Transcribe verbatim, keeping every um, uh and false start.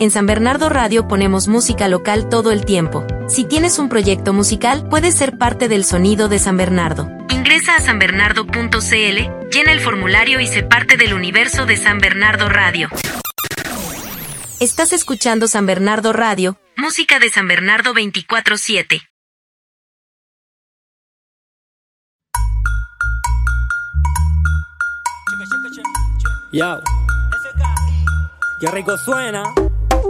En San Bernardo Radio ponemos música local todo el tiempo. Si tienes un proyecto musical, puedes ser parte del sonido de San Bernardo. Ingresa a san bernardo punto c l, llena el formulario y sé parte del universo de San Bernardo Radio. Estás escuchando San Bernardo Radio, música de San Bernardo veinticuatro siete. Yo, qué rico suena.